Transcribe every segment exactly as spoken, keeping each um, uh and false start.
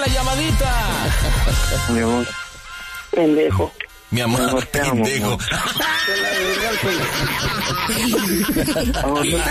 la llamadita. Mi amor. Pendejo. Mi amor, Mi amor, te amo, pendejo. amor. Amor, no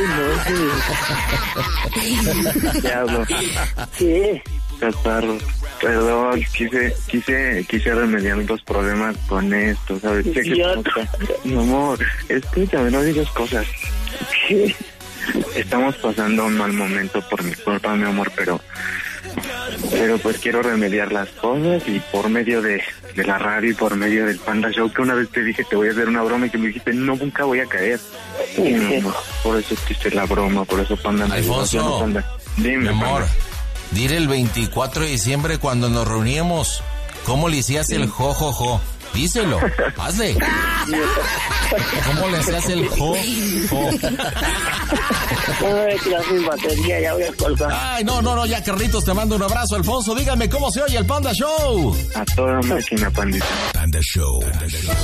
te enojes. Te hablo. Sí. Catarro. Perdón, quise, quise, quise remediar los problemas con esto, ¿sabes? Sé que Idiota. mi amor, escúchame, no digas cosas. Sí. Estamos pasando un mal momento por mi culpa, mi amor, pero, pero pues quiero remediar las cosas y por medio de, de la radio y por medio del Panda Show, que una vez te dije te voy a hacer una broma y que me dijiste no, nunca voy a caer. Sí, Y, sí. mi amor, por eso te hice la broma, por eso Panda me ayudó, Alfonso. ¿no, Panda? Dime, Mi amor, Panda. dile el veinticuatro de diciembre cuando nos reuníamos, ¿cómo le hacías el jo, jo, jo? Díselo, hazle. ¿Cómo le hacías el jo, jo? Ya me voy a tirar sin batería, ya voy a colgar. Ay, no, no, no, ya Carlitos, te mando un abrazo. Alfonso, dígame cómo se oye el Panda Show. A toda máquina, Pandita. Panda Show. Panda Show.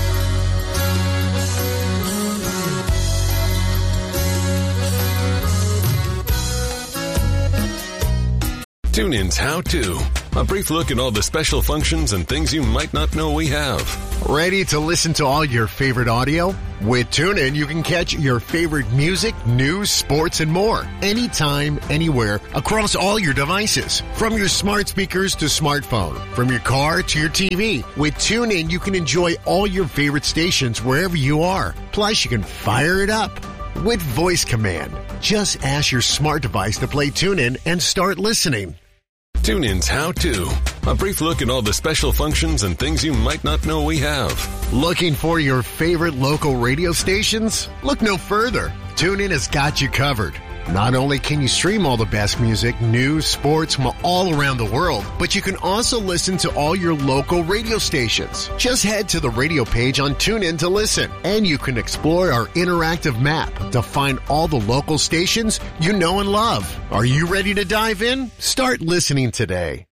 TuneIn's How To. A brief look at all the special functions and things you might not know we have. Ready to listen to all your favorite audio? With TuneIn, you can catch your favorite music, news, sports, and more. Anytime, anywhere, across all your devices. From your smart speakers to smartphone. From your car to your T V. With TuneIn, you can enjoy all your favorite stations wherever you are. Plus, you can fire it up with voice command. Just ask your smart device to play TuneIn and start listening. TuneIn's How To. A brief look at all the special functions and things you might not know we have. Looking for your favorite local radio stations? Look no further. TuneIn has got you covered. Not only can you stream all the best music, news, sports from all around the world, but you can also listen to all your local radio stations. Just head to the radio page on TuneIn to listen, and you can explore our interactive map to find all the local stations you know and love. Are you ready to dive in? Start listening today.